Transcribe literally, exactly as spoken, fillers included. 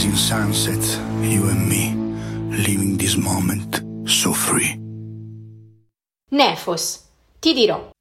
Chasing sunsets, you and me, living this moment so free. Nefos, ti dirò.